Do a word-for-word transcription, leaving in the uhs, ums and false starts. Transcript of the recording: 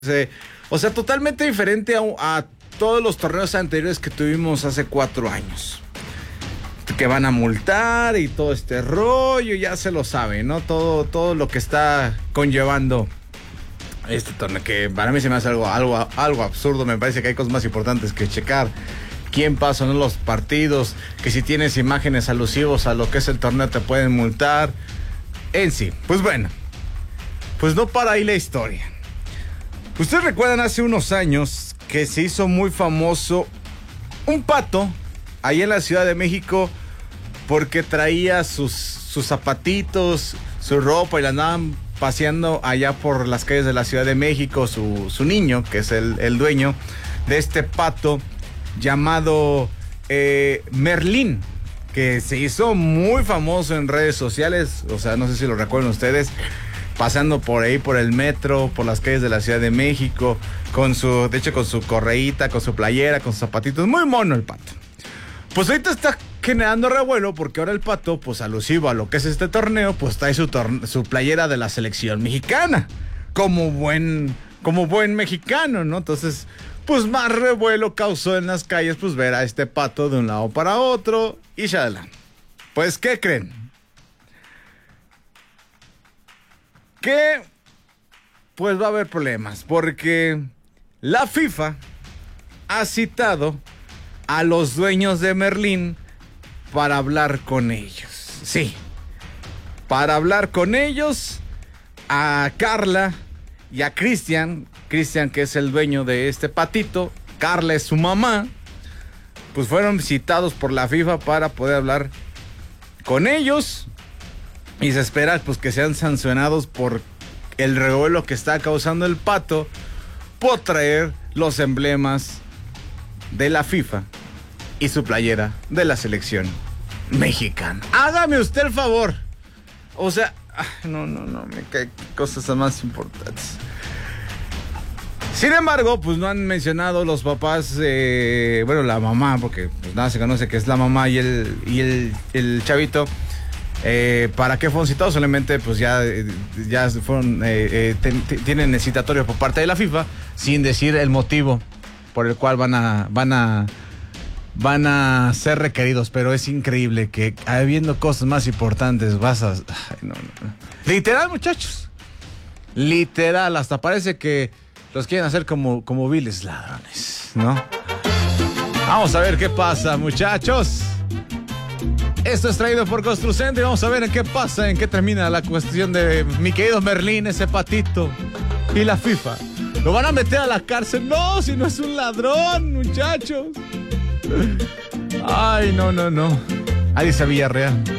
Eh, o sea, totalmente diferente a, a todos los torneos anteriores que tuvimos hace cuatro años. Que van a multar y todo este rollo, ya se lo sabe, ¿no? Todo, todo lo que está conllevando este torneo, que para mí se me hace algo, algo, algo absurdo. Me parece que hay cosas más importantes que checar quién pasa en los partidos, que si tienes imágenes alusivos a lo que es el torneo te pueden multar. En sí, pues bueno, pues no para ahí la historia. Ustedes recuerdan hace unos años que se hizo muy famoso un pato ahí en la Ciudad de México porque traía sus, sus zapatitos, su ropa y la andaban paseando allá por las calles de la Ciudad de México, su, su niño, que es el, el dueño de este pato llamado eh, Merlín, que se hizo muy famoso en redes sociales. O sea, no sé si lo recuerdan ustedes, pasando por ahí, por el metro, por las calles de la Ciudad de México, con su, de hecho, con su correíta, con su playera, con sus zapatitos. Muy mono el pato. Pues ahorita está generando revuelo porque ahora el pato, pues alusivo a lo que es este torneo, pues trae su, torne- su playera de la selección mexicana. Como buen, como buen mexicano, ¿no? Entonces, pues más revuelo causó en las calles, pues ver a este pato de un lado para otro y shalala. Pues, ¿qué creen? Que pues va a haber problemas porque la FIFA ha citado a los dueños de Merlín para hablar con ellos. Sí, para hablar con ellos, a Carla y a Cristian. Cristian, que es el dueño de este patito, Carla es su mamá. Pues fueron citados por la FIFA para poder hablar con ellos. Y se espera pues que sean sancionados por el revuelo que está causando el pato por traer los emblemas de la FIFA y su playera de la selección mexicana. Hágame usted el favor. O sea, no, no, no, me caen cosas más importantes. Sin embargo, pues no han mencionado los papás, eh, bueno, la mamá, porque pues nada se conoce que es la mamá y el, y el, el chavito. Eh, ¿Para qué fueron citados? Solamente pues ya, ya fueron, eh, eh, ten, t- tienen el citatorio por parte de la FIFA, sin decir el motivo por el cual van a, van a, van a ser requeridos. Pero es increíble que habiendo cosas más importantes vas a... Ay, no, no. Literal, muchachos. Literal, hasta parece que los quieren hacer como, como viles ladrones, ¿no? Vamos a ver qué pasa, muchachos. Esto es traído por Construcentro y vamos a ver en qué pasa, en qué termina la cuestión de mi querido Merlín, ese patito, y la FIFA. ¿Lo van a meter a la cárcel? No, si no es un ladrón, muchachos. Ay, no, no, no. Ahí dice Villarreal.